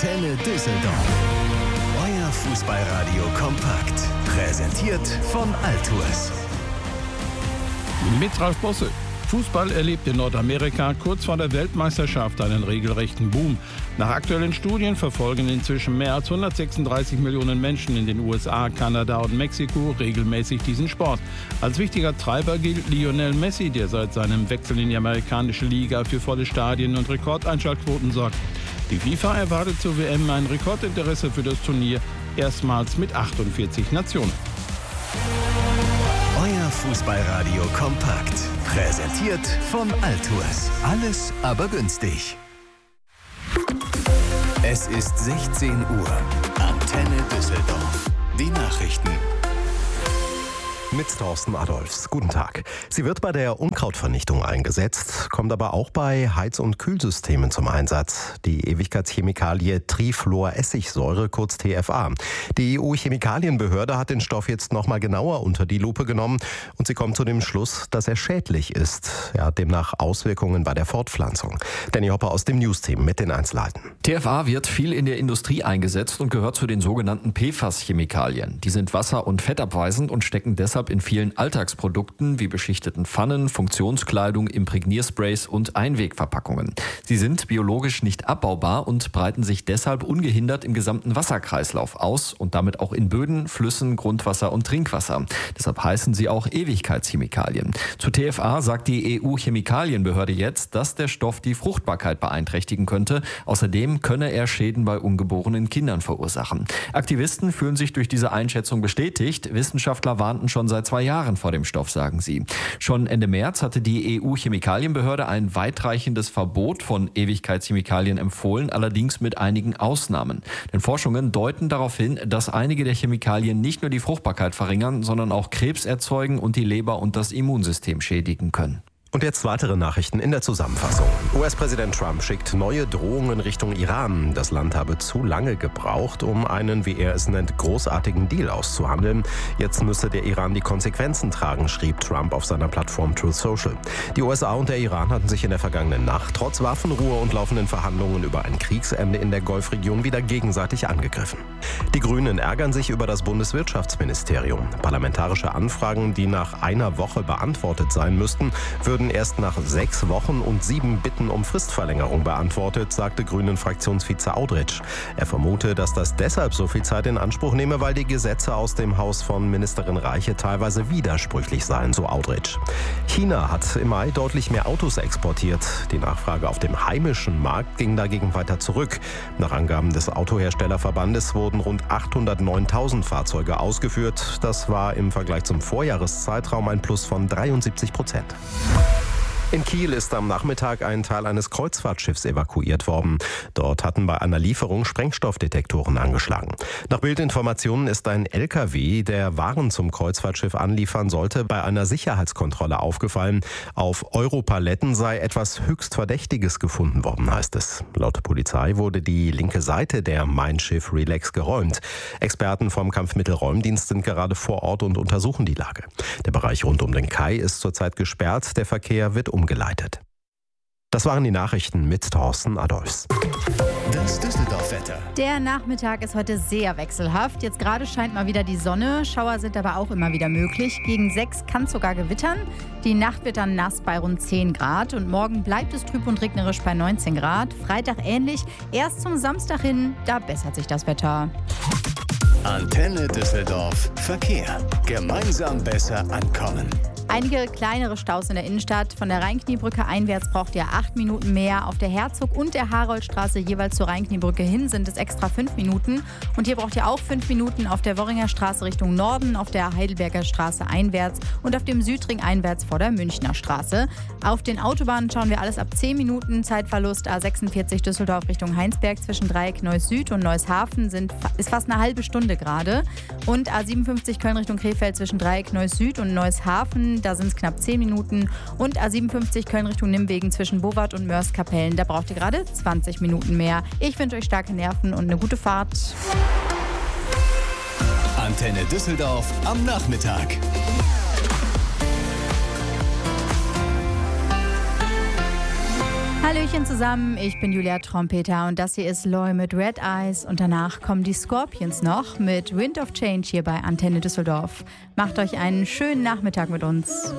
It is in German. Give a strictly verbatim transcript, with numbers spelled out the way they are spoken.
Antenne Düsseldorf. Euer Fußballradio kompakt. Präsentiert von Altours. Mit Ralf Bosse. Fußball erlebt in Nordamerika kurz vor der Weltmeisterschaft einen regelrechten Boom. Nach aktuellen Studien verfolgen inzwischen mehr als hundertsechsunddreißig Millionen Menschen in den U S A, Kanada und Mexiko regelmäßig diesen Sport. Als wichtiger Treiber gilt Lionel Messi, der seit seinem Wechsel in die amerikanische Liga für volle Stadien und Rekordeinschaltquoten sorgt. Die FIFA erwartet zur W M ein Rekordinteresse für das Turnier, erstmals mit achtundvierzig Nationen. Euer Fußballradio kompakt. Präsentiert von Altours. Alles aber günstig. Es ist sechzehn Uhr. Antenne Düsseldorf. Die Nachrichten. Mit Thorsten Adolfs. Guten Tag. Sie wird bei der Unkrautvernichtung eingesetzt, kommt aber auch bei Heiz- und Kühlsystemen zum Einsatz. Die Ewigkeitschemikalie Trifluoressigsäure, kurz T F A. Die E U-Chemikalienbehörde hat den Stoff jetzt nochmal genauer unter die Lupe genommen und sie kommt zu dem Schluss, dass er schädlich ist. Er hat demnach Auswirkungen bei der Fortpflanzung. Danny Hopper aus dem News-Team mit den Einzelheiten. T F A wird viel in der Industrie eingesetzt und gehört zu den sogenannten P F A S-Chemikalien. Die sind wasser- und fettabweisend und stecken deshalb in vielen Alltagsprodukten wie beschichteten Pfannen, Funktionskleidung, Imprägniersprays und Einwegverpackungen. Sie sind biologisch nicht abbaubar und breiten sich deshalb ungehindert im gesamten Wasserkreislauf aus und damit auch in Böden, Flüssen, Grundwasser und Trinkwasser. Deshalb heißen sie auch Ewigkeitschemikalien. Zu T F A sagt die E U-Chemikalienbehörde jetzt, dass der Stoff die Fruchtbarkeit beeinträchtigen könnte. Außerdem könne er Schäden bei ungeborenen Kindern verursachen. Aktivisten fühlen sich durch diese Einschätzung bestätigt. Wissenschaftler warnten schon seit zwei Jahren vor dem Stoff, sagen sie. Schon Ende März hatte die E U-Chemikalienbehörde ein weitreichendes Verbot von Ewigkeitschemikalien empfohlen, allerdings mit einigen Ausnahmen. Denn Forschungen deuten darauf hin, dass einige der Chemikalien nicht nur die Fruchtbarkeit verringern, sondern auch Krebs erzeugen und die Leber und das Immunsystem schädigen können. Und jetzt weitere Nachrichten in der Zusammenfassung. U S-Präsident Trump schickt neue Drohungen Richtung Iran. Das Land habe zu lange gebraucht, um einen, wie er es nennt, großartigen Deal auszuhandeln. Jetzt müsse der Iran die Konsequenzen tragen, schrieb Trump auf seiner Plattform Truth Social. Die U S A und der Iran hatten sich in der vergangenen Nacht trotz Waffenruhe und laufenden Verhandlungen über ein Kriegsende in der Golfregion wieder gegenseitig angegriffen. Die Grünen ärgern sich über das Bundeswirtschaftsministerium. Parlamentarische Anfragen, die nach einer Woche beantwortet sein müssten, würden erst nach sechs Wochen und sieben Bitten um Fristverlängerung beantwortet, sagte Grünen-Fraktionsvize Audretsch. Er vermute, dass das deshalb so viel Zeit in Anspruch nehme, weil die Gesetze aus dem Haus von Ministerin Reiche teilweise widersprüchlich seien, so Audretsch. China hat im Mai deutlich mehr Autos exportiert. Die Nachfrage auf dem heimischen Markt ging dagegen weiter zurück. Nach Angaben des Autoherstellerverbandes wurden rund achthundertneuntausend Fahrzeuge ausgeführt. Das war im Vergleich zum Vorjahreszeitraum ein Plus von dreiundsiebzig Prozent. In Kiel ist am Nachmittag ein Teil eines Kreuzfahrtschiffs evakuiert worden. Dort hatten bei einer Lieferung Sprengstoffdetektoren angeschlagen. Nach Bildinformationen ist ein L K W, der Waren zum Kreuzfahrtschiff anliefern sollte, bei einer Sicherheitskontrolle aufgefallen. Auf Europaletten sei etwas höchst Verdächtiges gefunden worden, heißt es. Laut Polizei wurde die linke Seite der Mein Schiff Relax geräumt. Experten vom Kampfmittelräumdienst sind gerade vor Ort und untersuchen die Lage. Der Bereich rund um den Kai ist zurzeit gesperrt. Der Verkehr wird umgeleitet. Das waren die Nachrichten mit Thorsten Adolfs. Das Düsseldorf-Wetter. Der Nachmittag ist heute sehr wechselhaft. Jetzt gerade scheint mal wieder die Sonne. Schauer sind aber auch immer wieder möglich. Gegen sechs kann es sogar gewittern. Die Nacht wird dann nass bei rund zehn Grad. Und morgen bleibt es trüb und regnerisch bei neunzehn Grad. Freitag ähnlich. Erst zum Samstag hin, da bessert sich das Wetter. Antenne Düsseldorf. Verkehr. Gemeinsam besser ankommen. Einige kleinere Staus in der Innenstadt. Von der Rheinkniebrücke einwärts braucht ihr acht Minuten mehr. Auf der Herzog- und der Haroldstraße jeweils zur Rheinkniebrücke hin sind es extra fünf Minuten. Und hier braucht ihr auch fünf Minuten auf der Worringer Straße Richtung Norden, auf der Heidelberger Straße einwärts und auf dem Südring einwärts vor der Münchner Straße. Auf den Autobahnen schauen wir alles ab zehn Minuten. Zeitverlust A sechsundvierzig Düsseldorf Richtung Heinsberg zwischen Dreieck Neuss Süd und Neuss Hafen sind, ist fast eine halbe Stunde gerade. Und A siebenundfünfzig Köln Richtung Krefeld zwischen Dreieck Neuss Süd und Neuss Hafen, da sind es knapp zehn Minuten. Und A siebenundfünfzig Köln Richtung Nimwegen zwischen Bowart und Mörs-Kapellen, da braucht ihr gerade zwanzig Minuten mehr. Ich wünsche euch starke Nerven und eine gute Fahrt. Antenne Düsseldorf am Nachmittag. Hallöchen zusammen, ich bin Julia Trompeter und das hier ist Loy mit Red Eyes und danach kommen die Scorpions noch mit Wind of Change hier bei Antenne Düsseldorf. Macht euch einen schönen Nachmittag mit uns.